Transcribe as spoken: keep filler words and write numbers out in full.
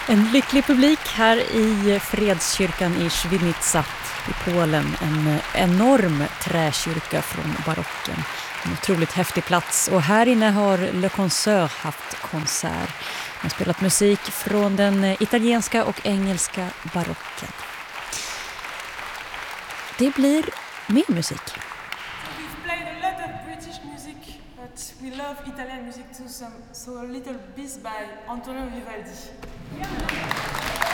En lycklig publik här i Fredskyrkan i Świdnica i Polen. En enorm träkyrka från barocken. En otroligt häftig plats. Och här inne har Le Concert haft konsert. De har spelat musik från den italienska och engelska barocken. Det blir mer musik. We've played a lot of British music, but we love Italian music too. Some, so a little piece by Antonio Vivaldi. Yeah.